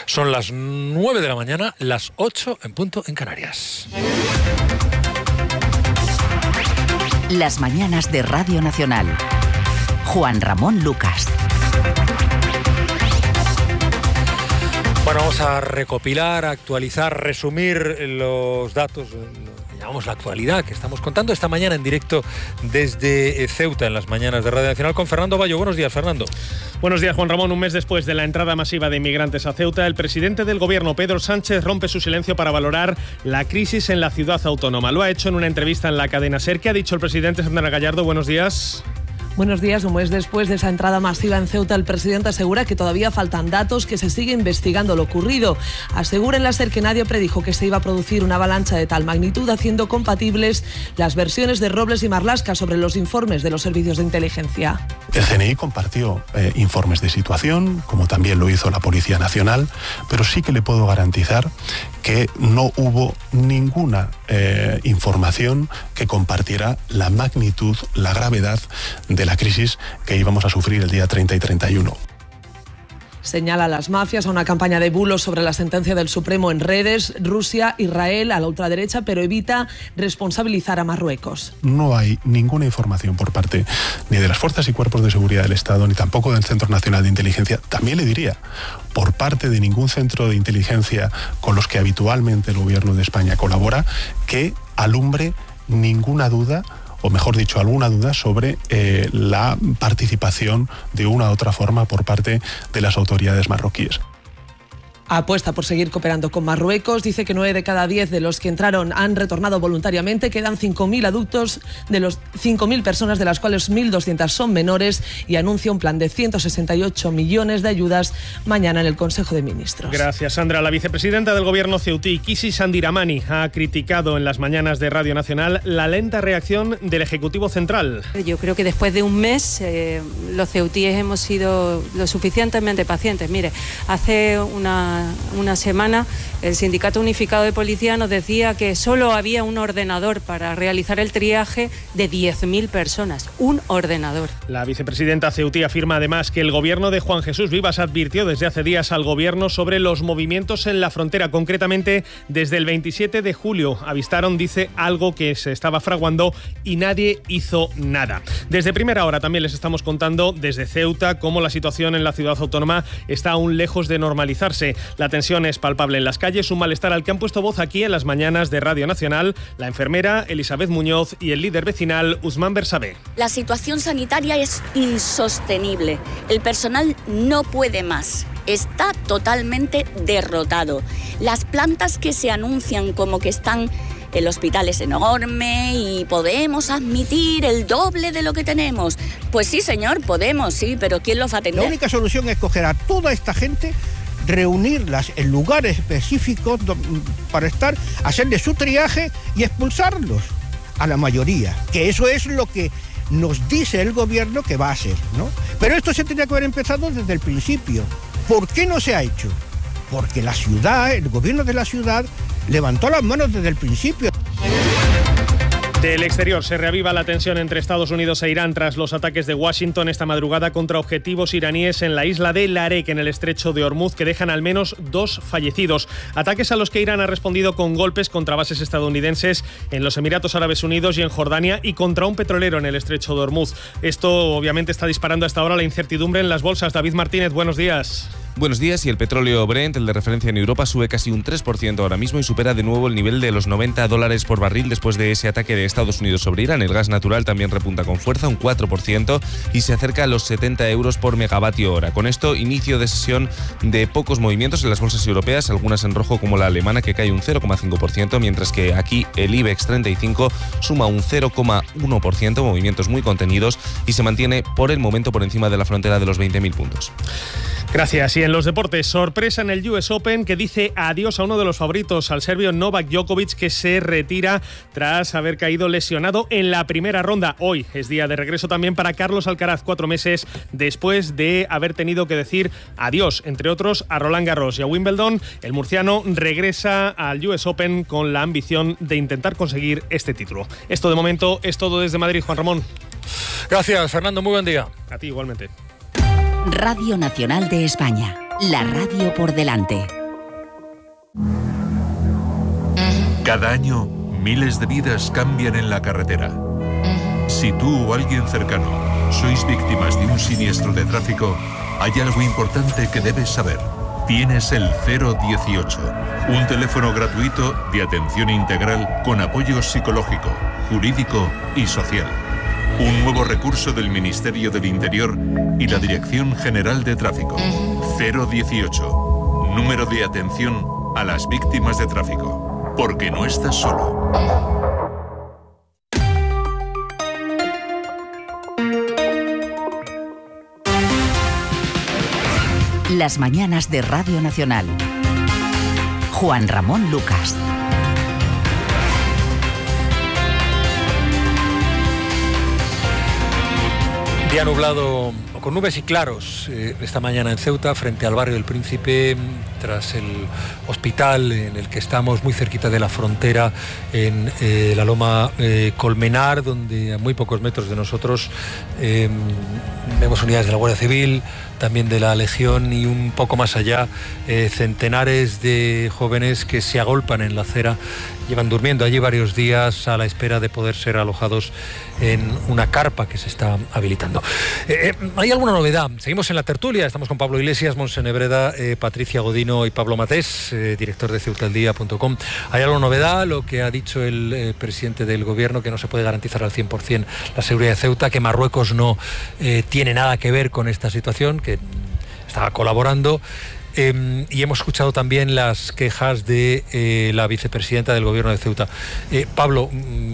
Son las 9 de la mañana, las 8 en punto en Canarias. Las mañanas de Radio Nacional. Juan Ramón Lucas. Bueno, vamos a recopilar, actualizar, resumir los datos, llamamos la actualidad que estamos contando esta mañana en directo desde Ceuta en las mañanas de Radio Nacional con Fernando Bayo. Buenos días, Fernando. Buenos días, Juan Ramón. Un mes después de la entrada masiva de inmigrantes a Ceuta, el presidente del gobierno, Pedro Sánchez, rompe su silencio para valorar la crisis en la ciudad autónoma. Lo ha hecho en una entrevista en la cadena SER. ¿Qué ha dicho el presidente? Sandra Gallardo, buenos días. Buenos días. Un mes después de esa entrada masiva en Ceuta, el presidente asegura que todavía faltan datos, que se sigue investigando lo ocurrido. Asegura en la SER que nadie predijo que se iba a producir una avalancha de tal magnitud, haciendo compatibles las versiones de Robles y Marlaska sobre los informes de los servicios de inteligencia. El CNI compartió informes de situación, como también lo hizo la Policía Nacional, pero sí que le puedo garantizar que no hubo ninguna información que compartiera la magnitud, la gravedad de la crisis que íbamos a sufrir el día 30 y 31. Señala a las mafias, a una campaña de bulos sobre la sentencia del Supremo en redes, Rusia, Israel, a la ultraderecha, pero evita responsabilizar a Marruecos. No hay ninguna información por parte ni de las fuerzas y cuerpos de seguridad del Estado, ni tampoco del Centro Nacional de Inteligencia, también le diría, por parte de ningún centro de inteligencia con los que habitualmente el Gobierno de España colabora, que alumbre ninguna duda, o mejor dicho, alguna duda sobre la participación de una u otra forma por parte de las autoridades marroquíes. Apuesta por seguir cooperando con Marruecos. Dice que 9 de cada 10 de los que entraron han retornado voluntariamente. Quedan 5.000 adultos de los 5.000 personas, de las cuales 1.200 son menores, y anuncia un plan de 168 millones de ayudas mañana en el Consejo de Ministros. Gracias, Sandra. La vicepresidenta del gobierno ceutí, Kisi Sandiramani, ha criticado en las mañanas de Radio Nacional la lenta reacción del Ejecutivo Central. Yo creo que después de un mes los ceutíes hemos sido lo suficientemente pacientes. Mire, hace una semana el Sindicato Unificado de Policía nos decía que solo había un ordenador para realizar el triaje de 10.000 personas. Un ordenador. La vicepresidenta ceutí afirma además que el gobierno de Juan Jesús Vivas advirtió desde hace días al gobierno sobre los movimientos en la frontera. Concretamente, desde el 27 de julio avistaron, dice, algo que se estaba fraguando y nadie hizo nada. Desde primera hora también les estamos contando desde Ceuta cómo la situación en la ciudad autónoma está aún lejos de normalizarse. La tensión es palpable en las calles, un malestar al que han puesto voz aquí en las mañanas de Radio Nacional la enfermera Elizabeth Muñoz y el líder vecinal Usman Bersabé. La situación sanitaria es insostenible. El personal no puede más. Está totalmente derrotado. Las plantas que se anuncian como que están... El hospital es enorme y podemos admitir el doble de lo que tenemos. Pues sí, señor, podemos, sí, pero ¿quién los va a atender? La única solución es coger a toda esta gente, reunirlas en lugares específicos para hacerle su triaje y expulsarlos a la mayoría, que eso es lo que nos dice el gobierno que va a hacer, ¿no? Pero esto se tenía que haber empezado desde el principio. ¿Por qué no se ha hecho? Porque la ciudad, el gobierno de la ciudad, levantó las manos desde el principio. Del exterior se reaviva la tensión entre Estados Unidos e Irán tras los ataques de Washington esta madrugada contra objetivos iraníes en la isla de Larek, en el estrecho de Hormuz, que dejan al menos 2 fallecidos. Ataques a los que Irán ha respondido con golpes contra bases estadounidenses en los Emiratos Árabes Unidos y en Jordania, y contra un petrolero en el estrecho de Hormuz. Esto obviamente está disparando hasta ahora la incertidumbre en las bolsas. David Martínez, buenos días. Buenos días. Y el petróleo Brent, el de referencia en Europa, sube casi un 3% ahora mismo y supera de nuevo el nivel de los $90 por barril después de ese ataque de Estados Unidos sobre Irán. El gas natural también repunta con fuerza, un 4%, y se acerca a los 70 euros por megavatio hora. Con esto, inicio de sesión de pocos movimientos en las bolsas europeas, algunas en rojo como la alemana, que cae un 0,5%, mientras que aquí el IBEX 35 suma un 0,1%, movimientos muy contenidos, y se mantiene por el momento por encima de la frontera de los 20.000 puntos. Gracias. Y en los deportes, sorpresa en el US Open, que dice adiós a uno de los favoritos, al serbio Novak Djokovic, que se retira tras haber caído lesionado en la primera ronda. Hoy es día de regreso también para Carlos Alcaraz, 4 meses después de haber tenido que decir adiós, entre otros, a Roland Garros y a Wimbledon. El murciano regresa al US Open con la ambición de intentar conseguir este título. Esto de momento es todo desde Madrid, Juan Ramón. Gracias, Fernando, muy buen día. A ti igualmente. Radio Nacional de España. La radio por delante. Cada año, miles de vidas cambian en la carretera. Si tú o alguien cercano sois víctimas de un siniestro de tráfico, hay algo importante que debes saber. Tienes el 018, un teléfono gratuito de atención integral con apoyo psicológico, jurídico y social. Un nuevo recurso del Ministerio del Interior y la Dirección General de Tráfico. 018, número de atención a las víctimas de tráfico. Porque no estás solo. Las mañanas de Radio Nacional. Juan Ramón Lucas. Día nublado con nubes y claros esta mañana en Ceuta, frente al barrio del Príncipe, tras el hospital en el que estamos, muy cerquita de la frontera, en la Loma Colmenar, donde a muy pocos metros de nosotros vemos unidades de la Guardia Civil, también de la Legión, y un poco más allá centenares de jóvenes que se agolpan en la acera. Llevan durmiendo allí varios días a la espera de poder ser alojados en una carpa que se está habilitando. ¿Hay alguna novedad? Seguimos en la tertulia, estamos con Pablo Iglesias, Montse Nebreda, Patricia Godino y Pablo Matés, director de ceutaldía.com. ¿Hay alguna novedad? Lo que ha dicho el presidente del gobierno, que no se puede garantizar al 100% la seguridad de Ceuta, que Marruecos no tiene nada que ver con esta situación, que estaba colaborando. Y hemos escuchado también las quejas de la vicepresidenta del gobierno de Ceuta. Pablo,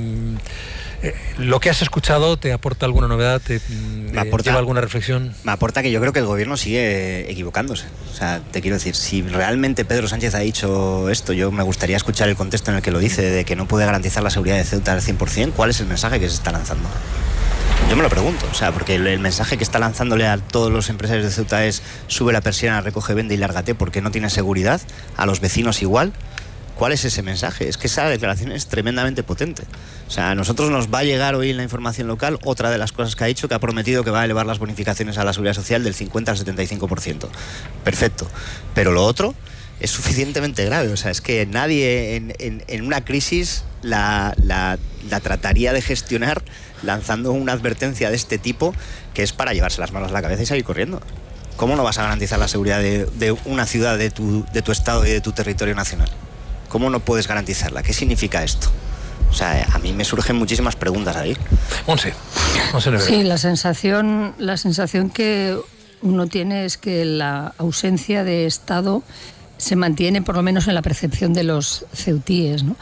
¿lo que has escuchado te aporta alguna novedad? ¿Te lleva alguna reflexión? Me aporta que yo creo que el gobierno sigue equivocándose. O sea, te quiero decir, si realmente Pedro Sánchez ha dicho esto, yo me gustaría escuchar el contexto en el que lo dice, de que no puede garantizar la seguridad de Ceuta al 100%. ¿Cuál es el mensaje que se está lanzando? Yo me lo pregunto, o sea, porque el mensaje que está lanzándole a todos los empresarios de Ceuta es: sube la persiana, recoge, vende y lárgate porque no tienes seguridad, a los vecinos igual. ¿Cuál es ese mensaje? Es que esa declaración es tremendamente potente. O sea, a nosotros nos va a llegar hoy en la información local otra de las cosas que ha dicho, que ha prometido que va a elevar las bonificaciones a la seguridad social del 50 al 75%. Perfecto. Pero lo otro es suficientemente grave. O sea, es que nadie en una crisis la trataría de gestionar lanzando una advertencia de este tipo, que es para llevarse las manos a la cabeza y salir corriendo. ¿Cómo no vas a garantizar la seguridad de una ciudad, de tu estado y de tu territorio nacional? ¿Cómo no puedes garantizarla? ¿Qué significa esto? O sea, a mí me surgen muchísimas preguntas ahí. Montse. Sí, la sensación que uno tiene es que la ausencia de Estado se mantiene, por lo menos en la percepción de los ceutíes, ¿no?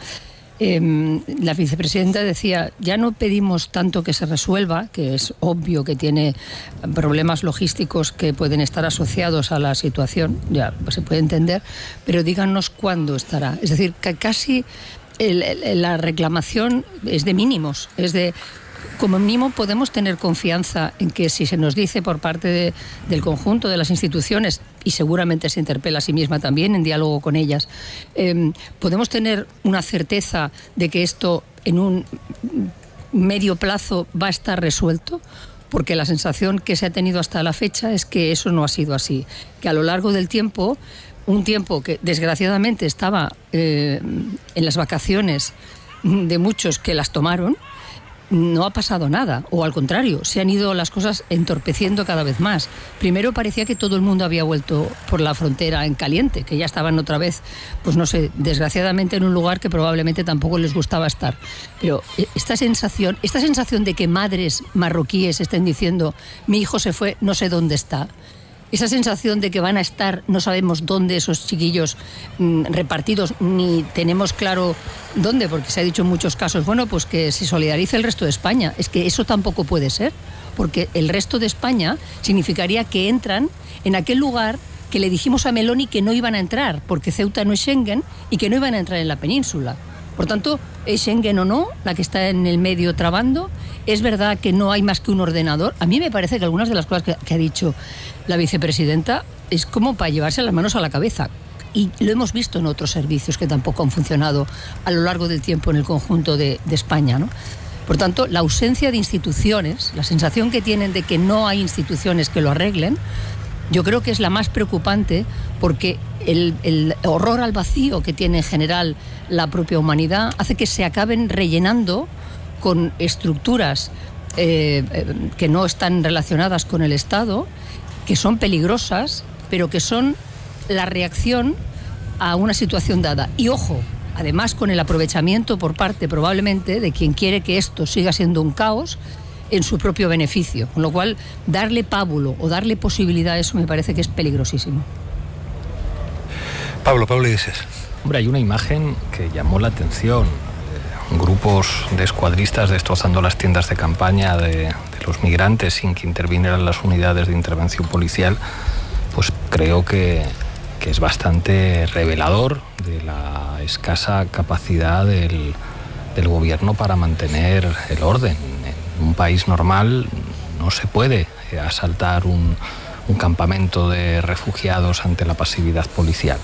La vicepresidenta decía: ya no pedimos tanto que se resuelva, que es obvio que tiene problemas logísticos que pueden estar asociados a la situación, ya pues se puede entender, pero díganos cuándo estará. Es decir, que casi la reclamación es de mínimos, es de: como mínimo podemos tener confianza en que si se nos dice por parte del conjunto de las instituciones, y seguramente se interpela a sí misma también en diálogo con ellas, podemos tener una certeza de que esto en un medio plazo va a estar resuelto, porque la sensación que se ha tenido hasta la fecha es que eso no ha sido así, que a lo largo del tiempo, un tiempo que desgraciadamente estaba en las vacaciones de muchos que las tomaron, no ha pasado nada, o al contrario, se han ido las cosas entorpeciendo cada vez más. Primero parecía que todo el mundo había vuelto por la frontera en caliente, que ya estaban otra vez, pues no sé, desgraciadamente en un lugar que probablemente tampoco les gustaba estar. Pero esta sensación de que madres marroquíes estén diciendo: mi hijo se fue, no sé dónde está. Esa sensación de que van a estar, no sabemos dónde esos chiquillos repartidos, ni tenemos claro dónde, porque se ha dicho en muchos casos, bueno, pues que se solidarice el resto de España. Es que eso tampoco puede ser, porque el resto de España significaría que entran en aquel lugar que le dijimos a Meloni que no iban a entrar, porque Ceuta no es Schengen y que no iban a entrar en la península. Por tanto, es Schengen o no la que está en el medio trabando. Es verdad que no hay más que un ordenador. A mí me parece que algunas de las cosas que ha dicho la vicepresidenta es como para llevarse las manos a la cabeza. Y lo hemos visto en otros servicios que tampoco han funcionado a lo largo del tiempo en el conjunto de España, ¿no? Por tanto, la ausencia de instituciones, la sensación que tienen de que no hay instituciones que lo arreglen, yo creo que es la más preocupante, porque el horror al vacío que tiene en general la propia humanidad hace que se acaben rellenando con estructuras que no están relacionadas con el Estado, que son peligrosas, pero que son la reacción a una situación dada. Y ojo, además con el aprovechamiento por parte probablemente de quien quiere que esto siga siendo un caos en su propio beneficio. Con lo cual, darle pábulo o darle posibilidad a eso me parece que es peligrosísimo. Pablo Iglesias. Hombre, hay una imagen que llamó la atención. Grupos de escuadristas destrozando las tiendas de campaña de los migrantes sin que intervinieran las unidades de intervención policial, pues creo que es bastante revelador de la escasa capacidad del gobierno para mantener el orden. En un país normal no se puede asaltar un campamento de refugiados ante la pasividad policial.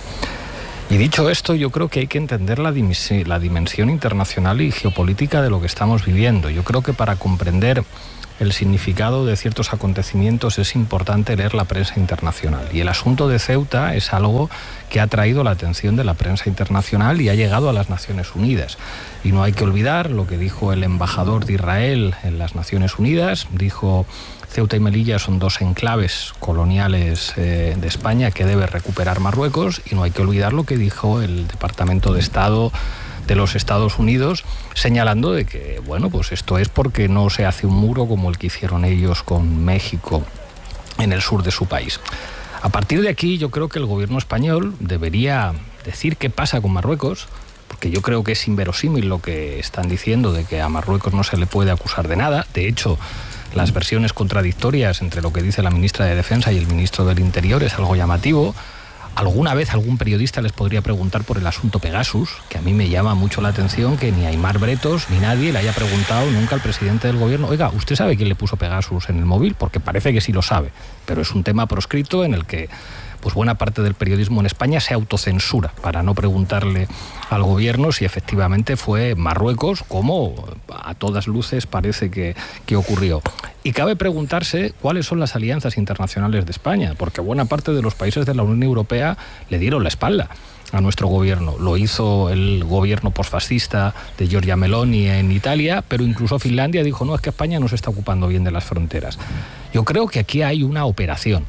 Y dicho esto, yo creo que hay que entender la dimensión internacional y geopolítica de lo que estamos viviendo. Yo creo que para comprender el significado de ciertos acontecimientos es importante leer la prensa internacional. Y el asunto de Ceuta es algo que ha traído la atención de la prensa internacional y ha llegado a las Naciones Unidas. Y no hay que olvidar lo que dijo el embajador de Israel en las Naciones Unidas. Dijo: Ceuta y Melilla son dos enclaves coloniales de España que debe recuperar Marruecos. Y no hay que olvidar lo que dijo el Departamento de Estado de los Estados Unidos, señalando de que, bueno, pues esto es porque no se hace un muro como el que hicieron ellos con México en el sur de su país. A partir de aquí, yo creo que el gobierno español debería decir qué pasa con Marruecos, porque yo creo que es inverosímil lo que están diciendo de que a Marruecos no se le puede acusar de nada. De hecho, las versiones contradictorias entre lo que dice la ministra de Defensa y el ministro del Interior es algo llamativo. Alguna vez algún periodista les podría preguntar por el asunto Pegasus, que a mí me llama mucho la atención que ni Aimar Bretos ni nadie le haya preguntado nunca al presidente del gobierno: oiga, ¿usted sabe quién le puso Pegasus en el móvil? Porque parece que sí lo sabe, pero es un tema proscrito en el que pues buena parte del periodismo en España se autocensura para no preguntarle al gobierno si efectivamente fue Marruecos, como a todas luces parece que ocurrió. Y cabe preguntarse cuáles son las alianzas internacionales de España, porque buena parte de los países de la Unión Europea le dieron la espalda a nuestro gobierno. Lo hizo el gobierno posfascista de Giorgia Meloni en Italia, pero incluso Finlandia dijo: no, es que España no se está ocupando bien de las fronteras. Yo creo que aquí hay una operación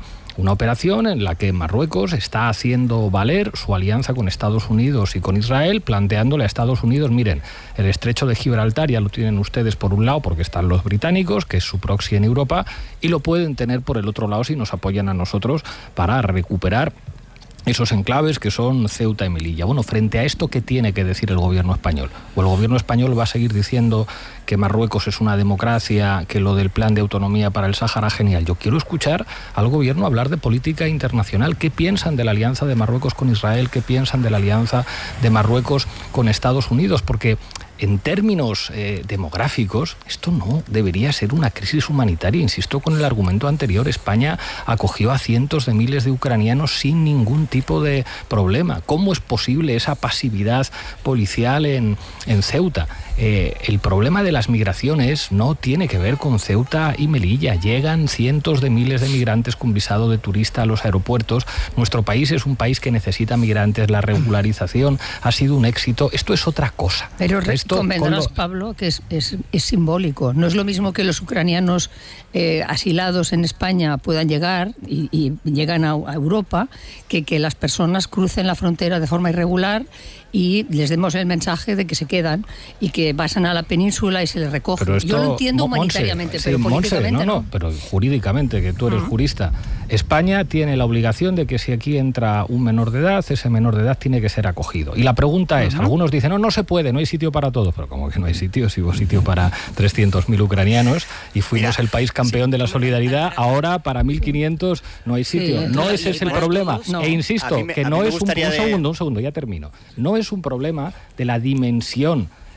en la que Marruecos está haciendo valer su alianza con Estados Unidos y con Israel, planteándole a Estados Unidos: miren, el estrecho de Gibraltar ya lo tienen ustedes por un lado porque están los británicos, que es su proxy en Europa, y lo pueden tener por el otro lado si nos apoyan a nosotros para recuperar esos enclaves que son Ceuta y Melilla. Bueno, frente a esto, ¿qué tiene que decir el gobierno español? ¿O el gobierno español va a seguir diciendo que Marruecos es una democracia, que lo del plan de autonomía para el Sáhara genial? Yo quiero escuchar al gobierno hablar de política internacional. ¿Qué piensan de la alianza de Marruecos con Israel? ¿Qué piensan de la alianza de Marruecos con Estados Unidos? Porque en términos demográficos, esto no debería ser una crisis humanitaria. Insisto con el argumento anterior: España acogió a cientos de miles de ucranianos sin ningún tipo de problema. ¿Cómo es posible esa pasividad policial en Ceuta? El problema de las migraciones no tiene que ver con Ceuta y Melilla. Llegan cientos de miles de migrantes con visado de turista a los aeropuertos. Nuestro país es un país que necesita migrantes. La regularización ha sido un éxito. Esto es otra cosa. Pero convendrás, Pablo, que es simbólico. No es lo mismo que los ucranianos asilados en España puedan llegar y llegan a Europa, que las personas crucen la frontera de forma irregular y les demos el mensaje de que se quedan y que pasan a la península y se les recogen. Pero esto, yo lo entiendo humanitariamente, pero políticamente no. Pero jurídicamente, que tú eres jurista. España tiene la obligación de que si aquí entra un menor de edad, ese menor de edad tiene que ser acogido. Y la pregunta es, algunos dicen: no se puede, no hay sitio para todos. Pero como que no hay sitio, si hubo sitio para 300.000 ucranianos y fuimos el país campeón de la solidaridad, ahora para 1.500 no hay sitio. Sí, no ese es el problema. No. E insisto, que no es un segundo, ya termino. No es un problema de la dimensión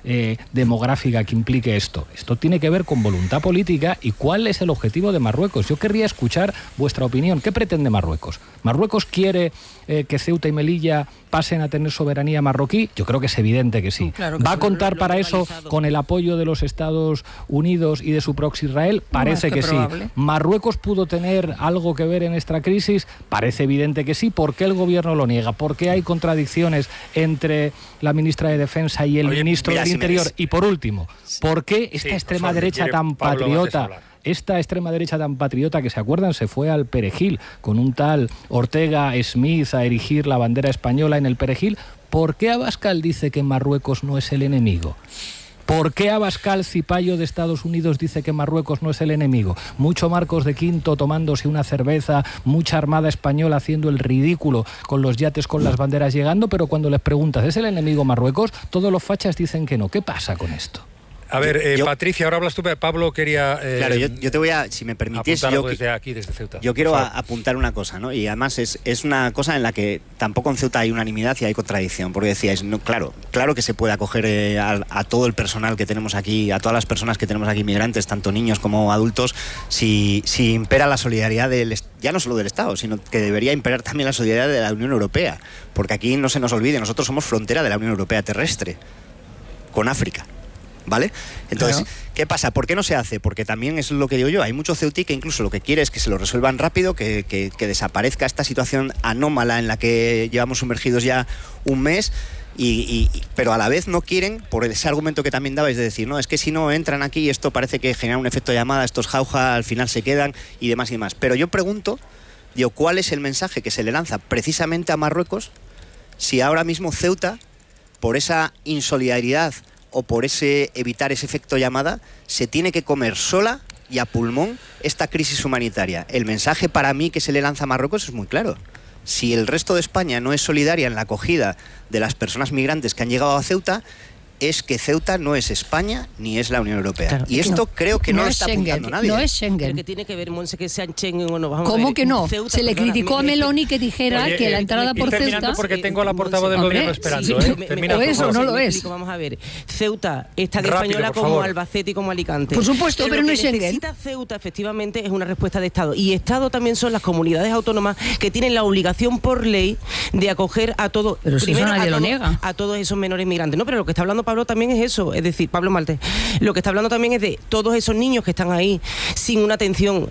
demográfica que implique esto. Esto tiene que ver con voluntad política y cuál es el objetivo de Marruecos. Yo querría escuchar vuestra opinión. ¿Qué pretende Marruecos? ¿Marruecos quiere que Ceuta y Melilla pasen a tener soberanía marroquí? Yo creo que es evidente que sí. Claro que ¿va a contar para eso con el apoyo de los Estados Unidos y de su proxy Israel? Parece que sí. ¿Marruecos pudo tener algo que ver en esta crisis? Parece evidente que sí. ¿Por qué el gobierno lo niega? ¿Por qué hay contradicciones entre la ministra de Defensa y el ministro del Interior? Y por último, ¿por qué esta extrema derecha tan patriota? Esta extrema derecha tan patriota que, ¿se acuerdan?, se fue al Perejil con un tal Ortega Smith a erigir la bandera española en el Perejil. ¿Por qué Abascal dice que Marruecos no es el enemigo? ¿Por qué Abascal Cipayo de Estados Unidos dice que Marruecos no es el enemigo? Mucho Marcos de Quinto tomándose una cerveza, mucha Armada Española haciendo el ridículo con los yates con las banderas llegando, pero cuando les preguntas, ¿es el enemigo Marruecos?, todos los fachas dicen que no. ¿Qué pasa con esto? A ver, Patricia, ahora hablas tú, pero Pablo quería... claro, yo te voy a, si me permitís... desde Ceuta. Yo quiero apuntar una cosa, ¿no? Y además es una cosa en la que tampoco en Ceuta hay unanimidad y hay contradicción, porque decíais, no, claro que se puede acoger a todo el personal que tenemos aquí, a todas las personas que tenemos aquí, migrantes, tanto niños como adultos, si impera la solidaridad ya no solo del Estado, sino que debería imperar también la solidaridad de la Unión Europea, porque aquí no se nos olvide, nosotros somos frontera de la Unión Europea terrestre, con África. ¿Vale? Entonces, ¿qué pasa? ¿Por qué no se hace? Porque también es lo que digo yo, hay mucho ceutí que incluso lo que quiere es que se lo resuelvan rápido, que desaparezca esta situación anómala en la que llevamos sumergidos ya un mes, pero a la vez no quieren, por ese argumento que también dabais de decir, no, es que si no entran aquí esto parece que genera un efecto de llamada, estos jauja al final se quedan y demás y demás. Pero yo pregunto, digo, ¿cuál es el mensaje que se le lanza precisamente a Marruecos si ahora mismo Ceuta, por esa insolidaridad o por evitar ese efecto llamada, se tiene que comer sola y a pulmón esta crisis humanitaria? El mensaje para mí que se le lanza a Marruecos es muy claro. Si el resto de España no es solidaria en la acogida de las personas migrantes que han llegado a Ceuta, es que Ceuta no es España ni es la Unión Europea. Claro, y esto creo que no lo está apuntando nadie. No es Schengen. ¿Qué tiene que ver, Monse, que sea Schengen o no? Vamos ¿Cómo a ver, que no? Ceuta, se le criticó a Meloni que dijera que la entrada por Ceuta... porque tengo a la portavoz del gobierno esperando. O eso no lo es. Vamos a ver. Ceuta es tan española como Albacete y como Alicante. Por supuesto, pero no es Schengen. Lo que necesita Ceuta, efectivamente, es una respuesta de Estado. Y Estado también son las comunidades autónomas que tienen la obligación por ley de acoger a todos... Pero si eso nadie lo niega. A todos esos menores migrantes. No, pero lo que está hablando Pablo también es eso. Es decir, Pablo Malte, lo que está hablando también es de todos esos niños que están ahí sin una atención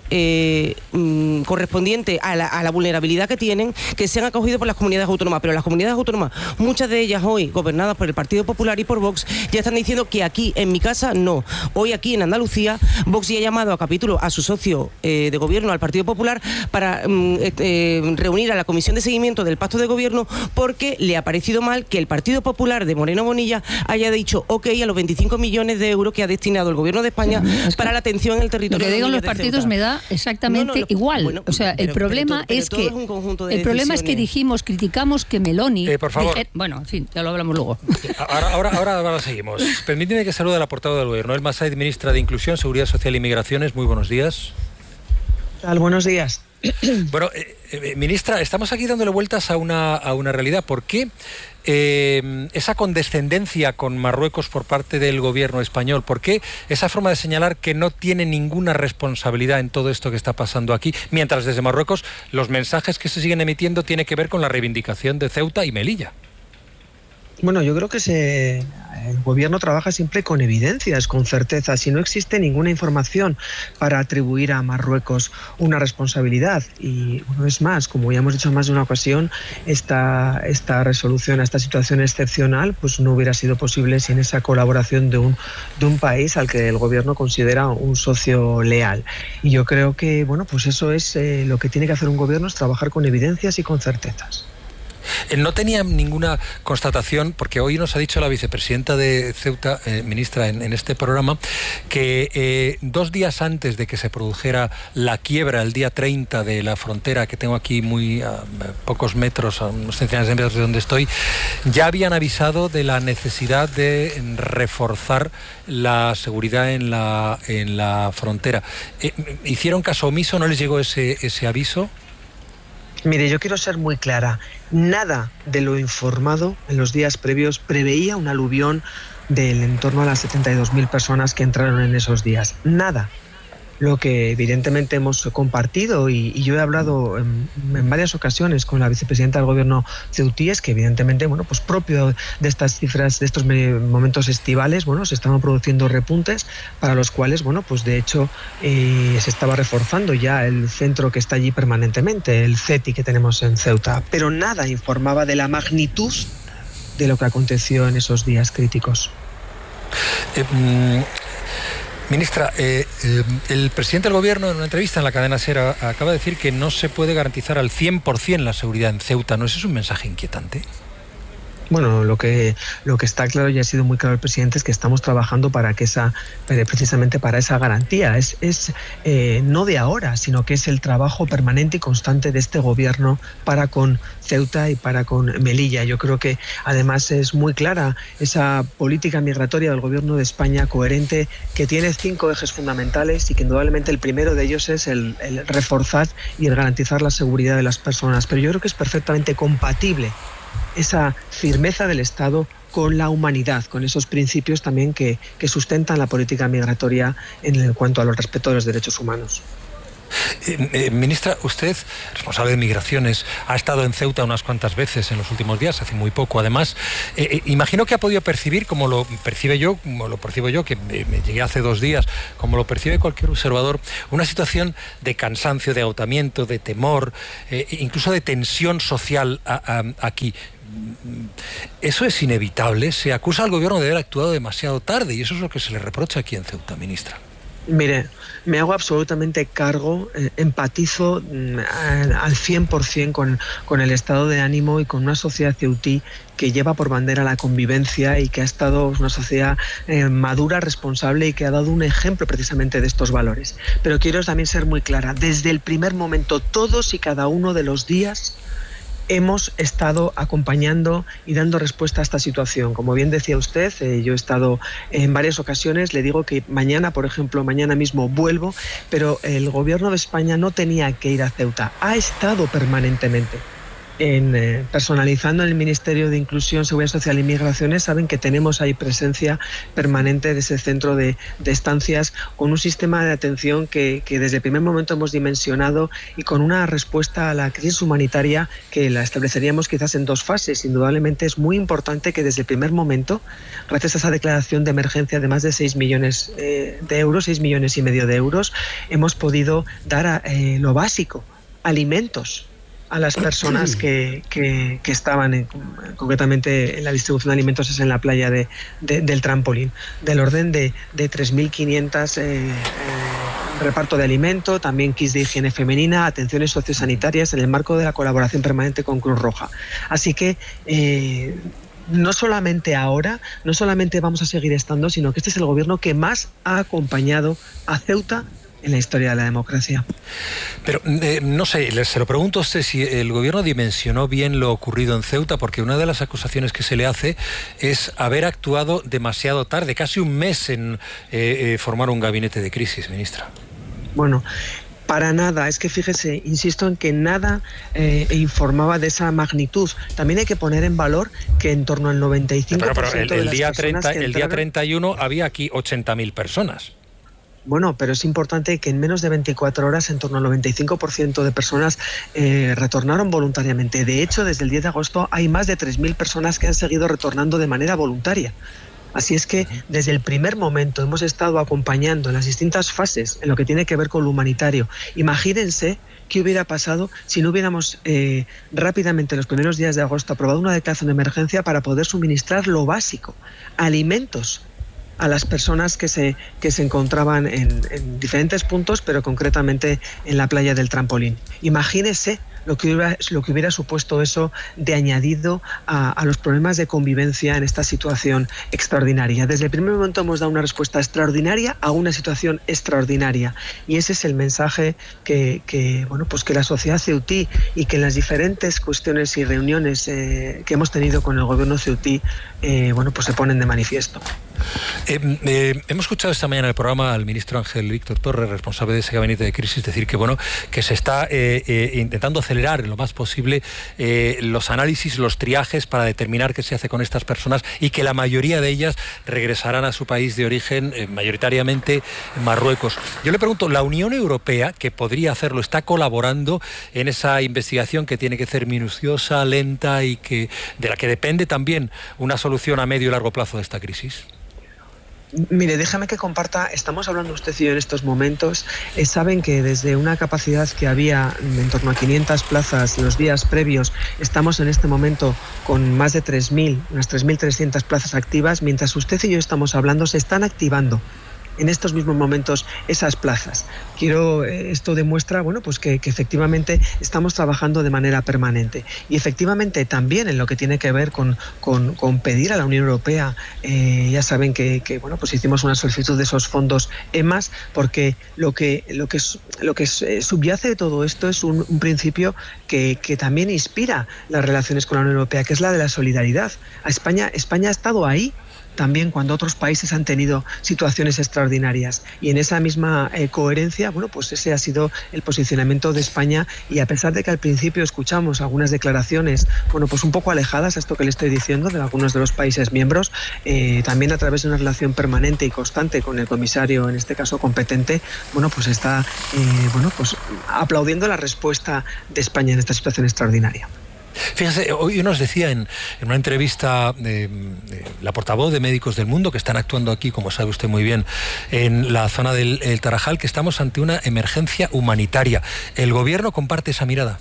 correspondiente a la vulnerabilidad que tienen, que se han acogido por las comunidades autónomas. Pero las comunidades autónomas, muchas de ellas hoy gobernadas por el Partido Popular y por Vox, ya están diciendo que aquí, en mi casa, no. Hoy aquí en Andalucía, Vox ya ha llamado a capítulo a su socio de gobierno, al Partido Popular, para reunir a la Comisión de Seguimiento del Pacto de Gobierno, porque le ha parecido mal que el Partido Popular de Moreno Bonilla haya dicho ok a los 25 millones de euros que ha destinado el Gobierno de España para la atención en el territorio. Lo que digan los partidos me da exactamente igual. Bueno, o sea, el problema es que el problema es que dijimos, criticamos que Meloni... por favor. Bueno, en fin, ya lo hablamos luego. Ahora seguimos. Permíteme que salude a la portavoz del Gobierno, Elma Said, ministra de Inclusión, Seguridad Social y Migraciones. Muy buenos días. ¿Qué tal? Buenos días. Bueno, ministra, estamos aquí dándole vueltas a una realidad. ¿Por qué esa condescendencia con Marruecos por parte del gobierno español? ¿Por qué esa forma de señalar que no tiene ninguna responsabilidad en todo esto que está pasando aquí? Mientras desde Marruecos los mensajes que se siguen emitiendo tienen que ver con la reivindicación de Ceuta y Melilla. Bueno, yo creo que el gobierno trabaja siempre con evidencias, con certeza. Si no existe ninguna información para atribuir a Marruecos una responsabilidad, y bueno, es más, como ya hemos dicho en más de una ocasión, esta resolución a esta situación excepcional pues no hubiera sido posible sin esa colaboración de un país al que el gobierno considera un socio leal. Y yo creo que bueno, pues eso es lo que tiene que hacer un gobierno, es trabajar con evidencias y con certezas. No tenía ninguna constatación, porque hoy nos ha dicho la vicepresidenta de Ceuta, ministra, en este programa, que 2 días antes de que se produjera la quiebra, el día 30 de la frontera, que tengo aquí muy a pocos metros, a unos centenares de metros de donde estoy, ya habían avisado de la necesidad de reforzar la seguridad en la frontera. ¿Hicieron caso omiso? ¿No les llegó ese aviso? Mire, yo quiero ser muy clara. Nada de lo informado en los días previos preveía un aluvión del en torno a las 72.000 personas que entraron en esos días. Nada. Lo que evidentemente hemos compartido y yo he hablado en varias ocasiones con la vicepresidenta del gobierno ceutí es que evidentemente, bueno, pues propio de estas cifras, de estos momentos estivales, bueno, se estaban produciendo repuntes para los cuales, bueno, pues de hecho se estaba reforzando ya el centro que está allí permanentemente, el CETI que tenemos en Ceuta, pero nada informaba de la magnitud de lo que aconteció en esos días críticos. Ministra, el presidente del Gobierno en una entrevista en la cadena SER acaba de decir que no se puede garantizar al 100% la seguridad en Ceuta. ¿No es eso un mensaje inquietante? Bueno, lo que está claro y ha sido muy claro el presidente es que estamos trabajando para que precisamente para esa garantía. Es no de ahora, sino que es el trabajo permanente y constante de este gobierno para con Ceuta y para con Melilla. Yo creo que además es muy clara esa política migratoria del gobierno de España coherente, que tiene 5 ejes fundamentales y que indudablemente el primero de ellos es el reforzar y el garantizar la seguridad de las personas. Pero yo creo que es perfectamente compatible esa firmeza del Estado con la humanidad, con esos principios también que sustentan la política migratoria en cuanto a los respeto de los derechos humanos. Ministra, usted, responsable de Migraciones, ha estado en Ceuta unas cuantas veces en los últimos días, hace muy poco. Además, imagino que ha podido percibir, como lo percibo yo, que me llegué hace 2 días, como lo percibe cualquier observador, una situación de cansancio, de agotamiento, de temor, incluso de tensión social aquí. ¿Eso es inevitable? Se acusa al gobierno de haber actuado demasiado tarde y eso es lo que se le reprocha aquí en Ceuta, ministra. Mire, me hago absolutamente cargo, empatizo al 100% con el estado de ánimo y con una sociedad ceutí que lleva por bandera la convivencia y que ha estado una sociedad madura, responsable y que ha dado un ejemplo precisamente de estos valores. Pero quiero también ser muy clara, desde el primer momento, todos y cada uno de los días, hemos estado acompañando y dando respuesta a esta situación. Como bien decía usted, yo he estado en varias ocasiones, le digo que mañana, por ejemplo, mañana mismo vuelvo, pero el gobierno de España no tenía que ir a Ceuta, ha estado permanentemente. Personalizando el Ministerio de Inclusión, Seguridad Social y Migraciones, saben que tenemos ahí presencia permanente de ese centro de estancias con un sistema de atención que desde el primer momento hemos dimensionado y con una respuesta a la crisis humanitaria que la estableceríamos quizás en 2 fases. Indudablemente es muy importante que desde el primer momento, gracias a esa declaración de emergencia de más de 6 millones de euros, 6,5 millones de euros, hemos podido dar lo básico, alimentos, a las personas que estaban concretamente en la distribución de alimentos es en la playa del Trampolín, del orden de 3.500 reparto de alimento, también kits de higiene femenina, atenciones sociosanitarias en el marco de la colaboración permanente con Cruz Roja. Así que no solamente ahora, no solamente vamos a seguir estando, sino que este es el gobierno que más ha acompañado a Ceuta en la historia de la democracia. Pero no sé, se lo pregunto a usted si el gobierno dimensionó bien lo ocurrido en Ceuta, porque una de las acusaciones que se le hace es haber actuado demasiado tarde, casi un mes en formar un gabinete de crisis, ministra. Bueno, para nada, es que fíjese, insisto en que nada informaba de esa magnitud. También hay que poner en valor que en torno al 95% pero de las día personas 30, que el día entraron... 31 había aquí 80.000 personas. Bueno, pero es importante que en menos de 24 horas en torno al 95% de personas retornaron voluntariamente. De hecho, desde el 10 de agosto hay más de 3.000 personas que han seguido retornando de manera voluntaria. Así es que desde el primer momento hemos estado acompañando en las distintas fases en lo que tiene que ver con lo humanitario. Imagínense qué hubiera pasado si no hubiéramos rápidamente en los primeros días de agosto aprobado una declaración de emergencia para poder suministrar lo básico, alimentos, a las personas que se encontraban en diferentes puntos, pero concretamente en la playa del Trampolín. Imagínese lo que hubiera supuesto eso de añadido a los problemas de convivencia en esta situación extraordinaria. Desde el primer momento hemos dado una respuesta extraordinaria a una situación extraordinaria, y ese es el mensaje que la sociedad ceutí y que en las diferentes cuestiones y reuniones que hemos tenido con el gobierno ceutí se ponen de manifiesto. Hemos escuchado esta mañana en el programa al ministro Ángel Víctor Torres, responsable de ese gabinete de crisis, decir que se está intentando acelerar en lo más posible los análisis, los triajes para determinar qué se hace con estas personas y que la mayoría de ellas regresarán a su país de origen, mayoritariamente Marruecos. Yo le pregunto, ¿la Unión Europea, que podría hacerlo, está colaborando en esa investigación que tiene que ser minuciosa, lenta y de la que depende también una solución a medio y largo plazo de esta crisis? Mire, déjame que comparta, estamos hablando usted y yo en estos momentos, saben que desde una capacidad que había en torno a 500 plazas los días previos, estamos en este momento con más de 3.000, unas 3.300 plazas activas, mientras usted y yo estamos hablando, se están activando en estos mismos momentos esas plazas. Esto demuestra, bueno, pues que efectivamente estamos trabajando de manera permanente. Y efectivamente también en lo que tiene que ver con pedir a la Unión Europea, ya saben que bueno, pues hicimos una solicitud de esos fondos EMAS, porque lo que subyace de todo esto es un principio que también inspira las relaciones con la Unión Europea, que es la de la solidaridad. España ha estado ahí también cuando otros países han tenido situaciones extraordinarias, y en esa misma coherencia, bueno, pues ese ha sido el posicionamiento de España, y a pesar de que al principio escuchamos algunas declaraciones, bueno, pues un poco alejadas a esto que le estoy diciendo de algunos de los países miembros, también a través de una relación permanente y constante con el comisario, en este caso competente, bueno, pues está pues aplaudiendo la respuesta de España en esta situación extraordinaria. Fíjese, hoy nos decía en una entrevista la portavoz de Médicos del Mundo, que están actuando aquí, como sabe usted muy bien, en la zona del Tarajal, que estamos ante una emergencia humanitaria. ¿El gobierno comparte esa mirada?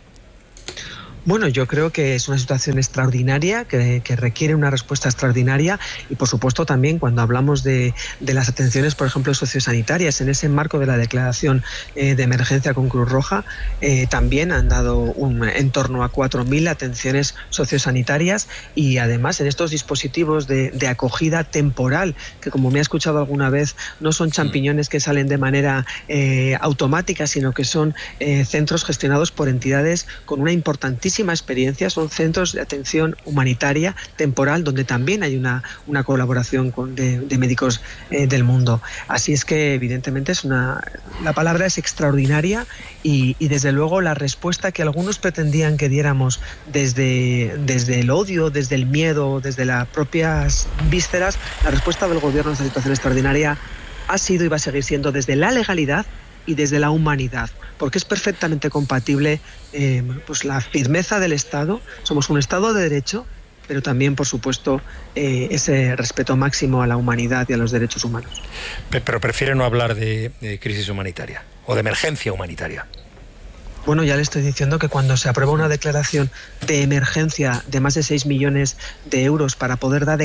Bueno, yo creo que es una situación extraordinaria, que requiere una respuesta extraordinaria, y por supuesto también cuando hablamos de las atenciones, por ejemplo, sociosanitarias, en ese marco de la declaración de emergencia con Cruz Roja, también han dado en torno a 4.000 atenciones sociosanitarias, y además en estos dispositivos de acogida temporal, que como me ha escuchado alguna vez, no son champiñones que salen de manera automática, sino que son centros gestionados por entidades con una importantísima experiencia, son centros de atención humanitaria temporal, donde también hay una colaboración de Médicos del Mundo. Así es que evidentemente la palabra es extraordinaria, y desde luego la respuesta que algunos pretendían que diéramos desde el odio, desde el miedo, desde las propias vísceras, la respuesta del gobierno en esta situación extraordinaria ha sido y va a seguir siendo desde la legalidad y desde la humanidad, porque es perfectamente compatible pues la firmeza del Estado. Somos un Estado de derecho, pero también, por supuesto, ese respeto máximo a la humanidad y a los derechos humanos. Pero prefiere no hablar de crisis humanitaria o de emergencia humanitaria. Bueno, ya le estoy diciendo que cuando se aprueba una declaración de emergencia de más de 6 millones de euros para poder dar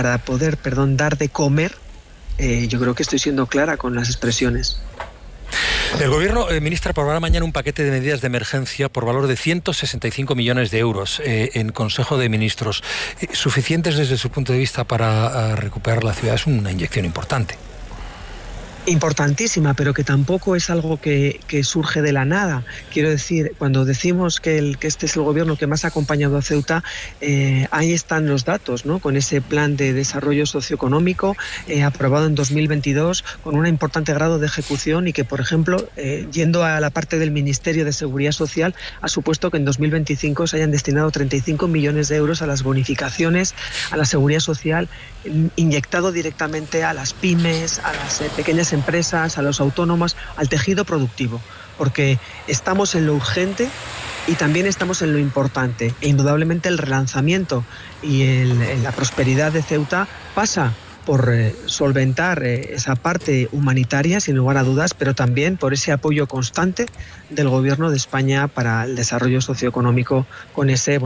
de comer, yo creo que estoy siendo clara con las expresiones. El Gobierno, ministra, aprobará mañana un paquete de medidas de emergencia por valor de 165 millones de euros en Consejo de Ministros. ¿Suficientes desde su punto de vista para recuperar la ciudad? Es una inyección importante. Importantísima, pero que tampoco es algo que surge de la nada. Quiero decir, cuando decimos que este es el gobierno que más ha acompañado a Ceuta, ahí están los datos, ¿no? Con ese plan de desarrollo socioeconómico aprobado en 2022, con un importante grado de ejecución, y que, por ejemplo, yendo a la parte del Ministerio de Seguridad Social, ha supuesto que en 2025 se hayan destinado 35 millones de euros a las bonificaciones, a la seguridad social, inyectado directamente a las pymes, a las pequeñas empresas, a los autónomos, al tejido productivo, porque estamos en lo urgente y también estamos en lo importante, e indudablemente el relanzamiento y la prosperidad de Ceuta pasa por solventar esa parte humanitaria, sin lugar a dudas, pero también por ese apoyo constante del Gobierno de España para el desarrollo socioeconómico, con esas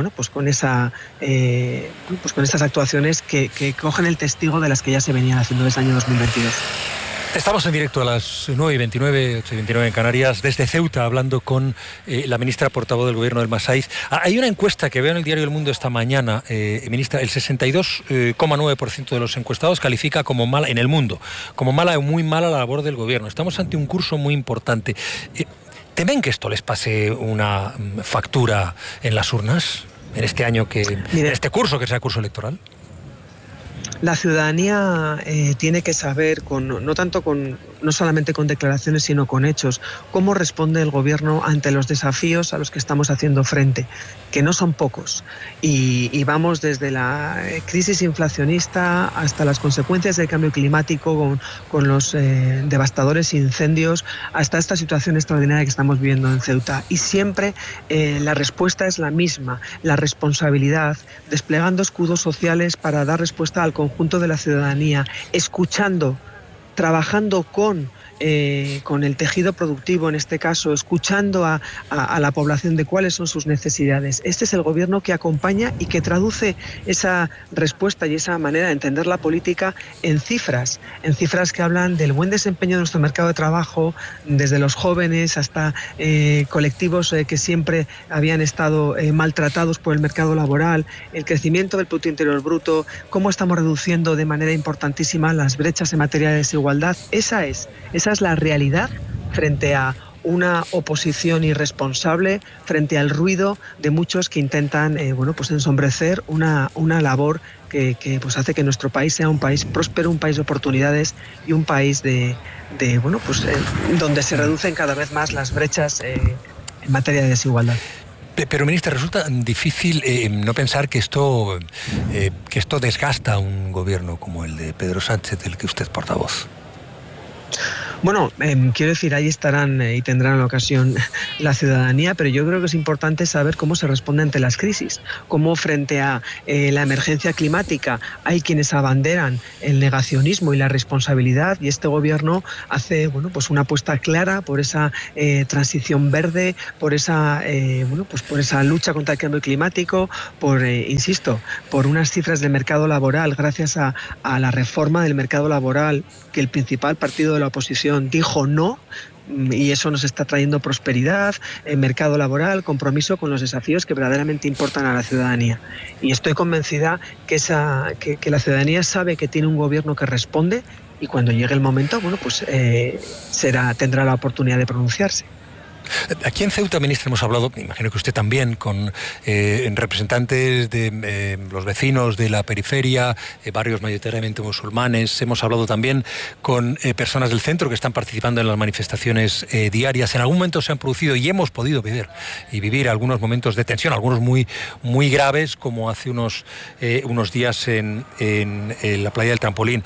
actuaciones que cogen el testigo de las que ya se venían haciendo desde el año 2022. Estamos en directo a las 9:29, 8:29 en Canarias, desde Ceuta, hablando con la ministra portavoz del Gobierno del Masaiz. Hay una encuesta que veo en el diario El Mundo esta mañana, ministra, el 62,9% de los encuestados califica como mala, en el mundo, como mala o muy mala la labor del Gobierno. Estamos ante un curso muy importante. ¿Temen que esto les pase una factura en las urnas en este año, en este curso que sea curso electoral? La ciudadanía tiene que saber, no solamente con declaraciones, sino con hechos, cómo responde el gobierno ante los desafíos a los que estamos haciendo frente, que no son pocos. Y vamos desde la crisis inflacionista hasta las consecuencias del cambio climático con los devastadores incendios, hasta esta situación extraordinaria que estamos viviendo en Ceuta. Y siempre la respuesta es la misma, la responsabilidad, desplegando escudos sociales para dar respuesta al conjunto de la ciudadanía, escuchando, trabajando con el tejido productivo, en este caso, escuchando a la población de cuáles son sus necesidades. Este es el gobierno que acompaña y que traduce esa respuesta y esa manera de entender la política en cifras que hablan del buen desempeño de nuestro mercado de trabajo, desde los jóvenes hasta colectivos que siempre habían estado maltratados por el mercado laboral, el crecimiento del Producto Interior Bruto, cómo estamos reduciendo de manera importantísima las brechas en materia de desigualdad. Esa es la realidad frente a una oposición irresponsable, frente al ruido de muchos que intentan ensombrecer una labor que hace que nuestro país sea un país próspero, un país de oportunidades y un país donde se reducen cada vez más las brechas en materia de desigualdad. Pero, ministra, resulta difícil no pensar que esto desgasta a un gobierno como el de Pedro Sánchez, del que usted es portavoz. Bueno, quiero decir, ahí estarán y tendrán la ocasión la ciudadanía, pero yo creo que es importante saber cómo se responde ante las crisis, cómo frente a la emergencia climática hay quienes abanderan el negacionismo y la responsabilidad, y este gobierno hace una apuesta clara por esa transición verde, por esa lucha contra el cambio climático, por unas cifras de mercado laboral, gracias a la reforma del mercado laboral que el principal partido de la oposición dijo no, y eso nos está trayendo prosperidad, mercado laboral, compromiso con los desafíos que verdaderamente importan a la ciudadanía. Y estoy convencida que la ciudadanía sabe que tiene un gobierno que responde, y cuando llegue el momento, tendrá la oportunidad de pronunciarse. Aquí en Ceuta, ministra, hemos hablado, me imagino que usted también, con representantes de los vecinos de la periferia, barrios mayoritariamente musulmanes. Hemos hablado también con personas del centro que están participando en las manifestaciones diarias. En algún momento se han producido y hemos podido vivir algunos momentos de tensión, algunos muy, muy graves, como hace unos días en la playa del Trampolín.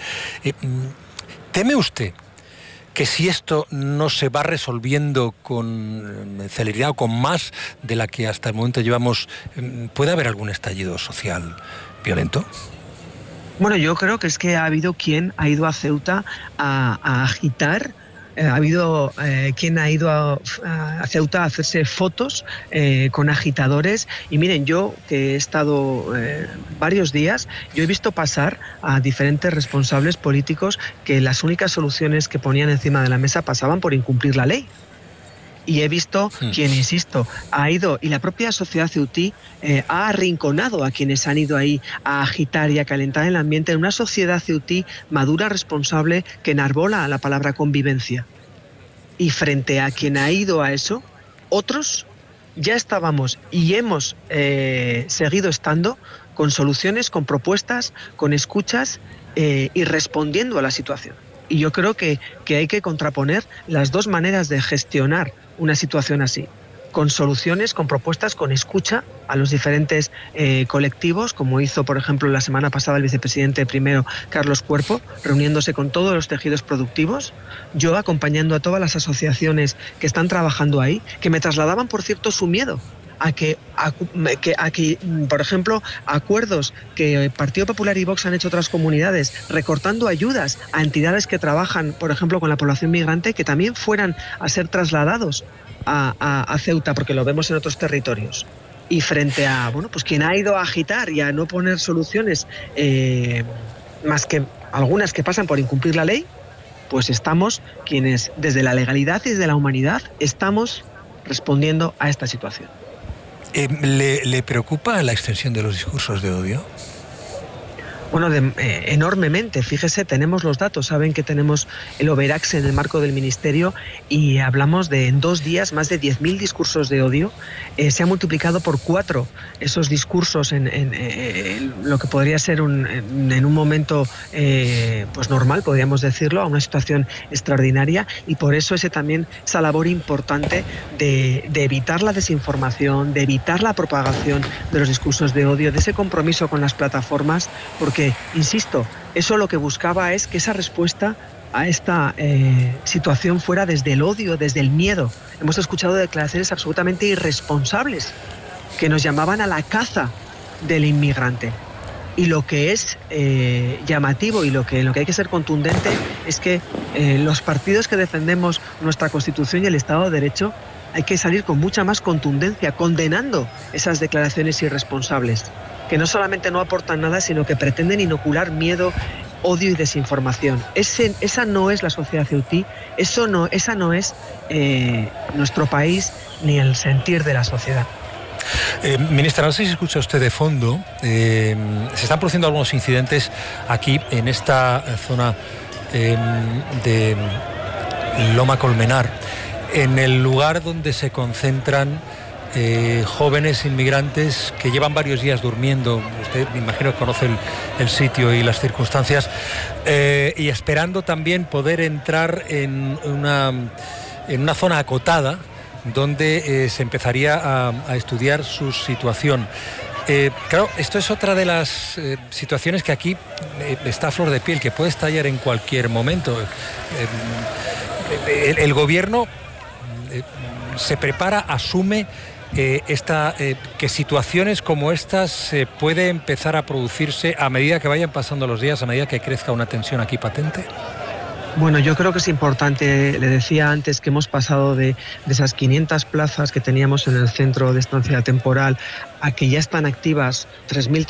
¿Teme usted que si esto no se va resolviendo con celeridad o con más de la que hasta el momento llevamos, puede haber algún estallido social violento? Bueno, yo creo que es que ha habido quien ha ido a Ceuta a agitar. Ha habido quien ha ido a Ceuta a hacerse fotos con agitadores. Y miren, yo que he estado varios días, yo he visto pasar a diferentes responsables políticos que las únicas soluciones que ponían encima de la mesa pasaban por incumplir la ley. Y he visto quien, insisto, ha ido, y la propia sociedad ceutí ha arrinconado a quienes han ido ahí a agitar y a calentar el ambiente en una sociedad ceutí madura, responsable, que enarbola la palabra convivencia. Y frente a quien ha ido a eso, otros ya estábamos y hemos seguido estando con soluciones, con propuestas, con escuchas y respondiendo a la situación. Y yo creo que hay que contraponer las dos maneras de gestionar una situación así, con soluciones, con propuestas, con escucha a los diferentes colectivos, como hizo, por ejemplo, la semana pasada el vicepresidente primero, Carlos Cuerpo, reuniéndose con todos los tejidos productivos, yo acompañando a todas las asociaciones que están trabajando ahí, que me trasladaban, por cierto, su miedo a que, por ejemplo, acuerdos que el Partido Popular y Vox han hecho otras comunidades, recortando ayudas a entidades que trabajan, por ejemplo, con la población migrante, que también fueran a ser trasladados a Ceuta, porque lo vemos en otros territorios. Y frente a quien ha ido a agitar y a no poner soluciones, más que algunas que pasan por incumplir la ley, pues estamos quienes, desde la legalidad y desde la humanidad, estamos respondiendo a esta situación. ¿Le preocupa la extensión de los discursos de odio? Bueno, enormemente. Fíjese, tenemos los datos. Saben que tenemos el Overax en el marco del Ministerio y hablamos de en 2 días más de 10.000 discursos de odio. Se ha multiplicado por 4 esos discursos en lo que podría ser en un momento pues normal, podríamos decirlo, a una situación extraordinaria, y por eso esa labor importante de evitar la desinformación, de evitar la propagación de los discursos de odio, de ese compromiso con las plataformas, porque, insisto, eso lo que buscaba es que esa respuesta a esta situación fuera desde el odio, desde el miedo. Hemos escuchado declaraciones absolutamente irresponsables que nos llamaban a la caza del inmigrante. Y lo que es llamativo y lo que hay que ser contundente es que los partidos que defendemos nuestra Constitución y el Estado de Derecho hay que salir con mucha más contundencia, condenando esas declaraciones irresponsables, que no solamente no aportan nada, sino que pretenden inocular miedo, odio y desinformación. Esa no es la sociedad ceutí, esa no es nuestro país ni el sentir de la sociedad. Ministra, no sé si escucha usted de fondo, se están produciendo algunos incidentes aquí en esta zona de Loma Colmenar, en el lugar donde se concentran jóvenes inmigrantes que llevan varios días durmiendo. Usted, me imagino que conoce el sitio y las circunstancias, y esperando también poder entrar en una zona acotada donde se empezaría a estudiar su situación. Claro, esto es otra de las situaciones que aquí está a flor de piel, que puede estallar en cualquier momento. El gobierno se prepara, asume que situaciones como estas se puede empezar a producirse a medida que vayan pasando los días, a medida que crezca una tensión aquí patente. Bueno, yo creo que es importante, le decía antes que hemos pasado de esas 500 plazas que teníamos en el centro de estancia temporal a que ya están activas 3.000